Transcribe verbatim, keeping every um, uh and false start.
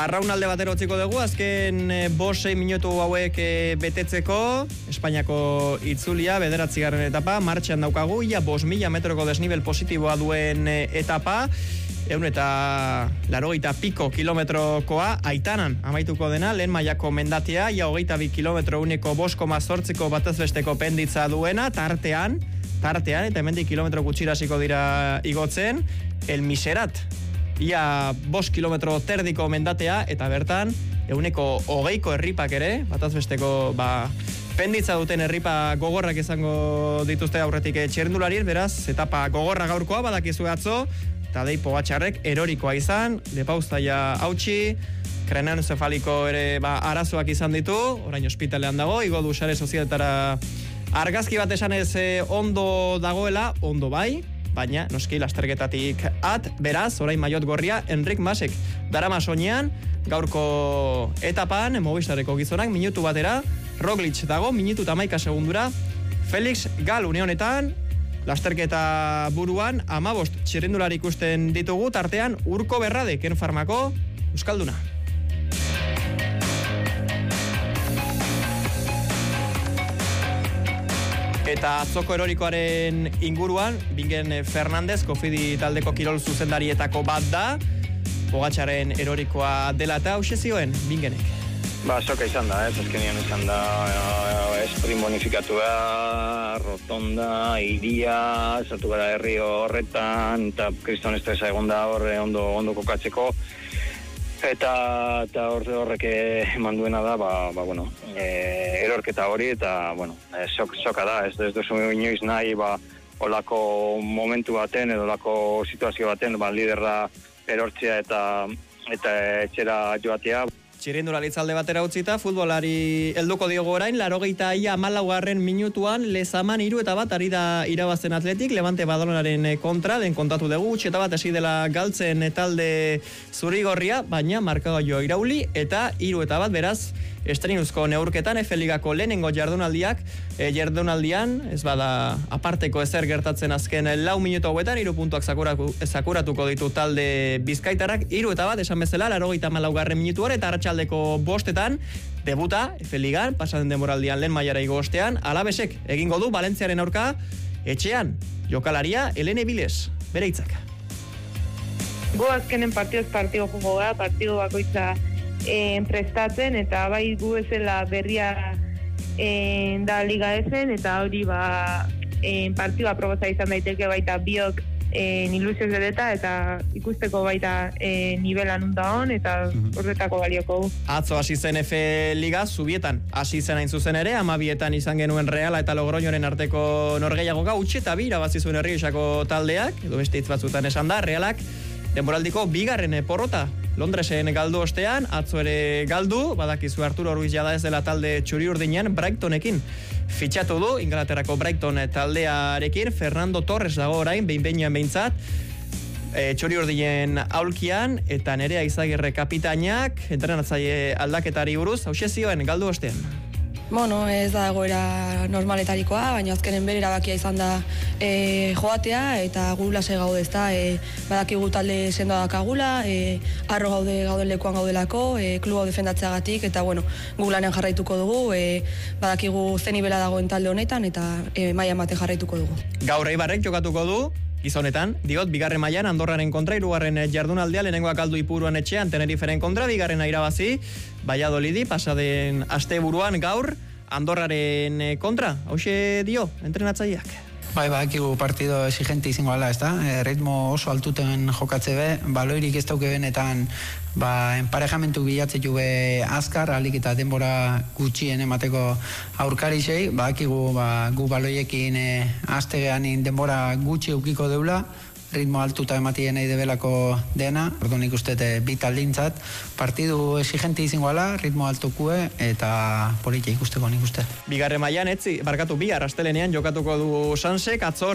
arraunalde batera utziko dugu, azken bost sei minutu hauek betetzeko, Espainiako itzulia, bederatzigarren etapa, martxan daukagu, ia bost mila metroko desnivel positiboa duen etapa, egun eta larogeita piko kilometrokoa, Aitanan amaituko dena, lehen mailako mendatea, ia hogeita bi kilometro uneko bost koma zortziko batezbesteko penditza duena, tartean, tartean, eta hemendik kilometro gutxirasiko dira igotzen, El Miserat, ia bost kilometro terdiko mendatea, eta bertan, eguneko hogeiko herripak ere, batazbesteko, ba, penditza duten herripa gogorrak izango dituzte aurretik txirrindulariek, beraz, etapa gogorra gaurkoa, badakizu atzo, Tadej Pogačarrek erorikoa izan, lepaustaia hautsi, kranioenzefaliko ere ba, arazoak izan ditu, orain ospitalean dago, igo du sare sozialetara argazki bat esanez eh, ondo dagoela, ondo bai, baina noski lasterketatik at, beraz, orain maiot gorria, Enric Masek darama soinean, gaurko etapan, Movistareko gizonak, minutu batera, Roglic dago, minutu eta hamaika segundura, Felix Gal une honetan, lasterketa buruan, amabost txirrindulari ikusten ditugu, tartean Urko Berrade, Ken Farmako, Euskalduna. Eta atzoko erorikoaren inguruan, Bingen Fernandez, Kofidi taldeko kirol zuzendarietako bat da, Pogačaren erorikoa dela eta hause zioen, Bingenek. Ba, soka izan da, ez, azkenian izan da, esprin bonifikatua, rotonda, iria, sartu gara herri horretan, eta kriston estresa egon da horre ondo, ondo kokatzeko, eta, eta horre horrek eman duena da, ba, ba bueno, e, erorketa hori, eta, bueno, e, sok, soka da, ez, ez duzu inoiz nahi, ba, olako momentu baten, edo olako situazio baten, ba, liderra erortzea eta, eta etxera joatea. Txirrindulari alde batera utzita, futbolari helduko diogo orain, larogeita ia hamalaugarren minutuan, Lezaman hiru eta bat ari da irabazten Atletik, Levante Badalonaren kontra, den kontatu dugu, utxe eta bat hasi dela galtzen talde zurigorria, baina markagailoa irauli, eta hiru eta bat beraz, estrenuzko neurketan, Efe Ligako lehenengo jardunaldiak, e, jardunaldian, ez bada aparteko ezer gertatzen azken lau minutu hauetan, hiru puntuak zakuratuko ditu talde bizkaitarak, hiru eta bat, esan bezala, larogeita hamalaugarren minutuan, eta arratsaldeko bostetan, debuta, Efe Ligan, pasaden demoraldian lehen mailara igo ostean, Alabesek egingo du Valentziaren aurka, etxean, jokalaria, Helene Viles, bere hitzak. Gu azkenen partioz partio joko gara, partio bakoitza E, prestatzen, eta bai gu ezela berria e, da liga ezen, eta hori ba e, partioa proboza izan daiteke baita biok e, ilusioz edeta, eta ikusteko baita e, nivelan unda hon, eta horretako balioko. Atzo hasi zen Efe Liga, zubietan hasi zen hain zuzen ere, amabietan izan genuen Reala eta Logroñoren arteko norgehiagoka, utxe eta bi irabazi zuen Errioxako taldeak, edo beste hitz batzutan esan da, Realak denboraldiko bigarren porrota Londresen galdu ostean, atzo ere galdu, badakizu Arturo Ruiz jada ez dela talde txuri urdinean Brightonekin fitxatu du, Inglaterrako Brighton taldearekin, Fernando Torres dago orain, behin-behinean behintzat, e, txuri urdinen aulkian, eta Nerea Izagirre kapitainak, entrenatzaile aldaketari buruz, hause zioen galdu ostean. Bueno, ez da egoera normaletarikoa, baina azkenen bere erabakia izan da e, joatea, eta gu lase gaude ez da, e, badakigu talde sendoa dakagula, e, arro gaude gauden lekuan gaudelako, e, kluba defendatzeagatik, eta bueno, gu lanean jarraituko dugu, e, badakigu zen nibela dagoen talde honetan, eta e, maila ematen jarraituko dugu. Gaur Eibarrek jokatuko du, gizonetan, diot, bigarren mailan Andorraren kontra, hirugarren jardunaldia, lehenengoa galdu Ipuruan etxean, Teneriferen kontra, bigarrena irabazi, Valladolidi, pasaden asteburuan gaur, Andorraren kontra, hauxe dio, entrenatzaileak. Bai, bakigu partido exigente izango ala, ez da? E, ritmo oso altuten jokatze be, baloirik ez dauke benetan, ba, enparejamentu bilatze jube azkar, alik eta denbora gutxien emateko aurkarisei, bakigu ba, gu baloiekin e, astegean denbora gutxi eukiko deula, ritmo altuta ematien nahi debelako dena, orduan ikuste bi taldintzat, partidu exigente izango ala, ritmo altukue eta politia ikusteko nik uste. Bigarren mailan etzi, barkatu bi, arrastelenean jokatuko du Sansek, atzo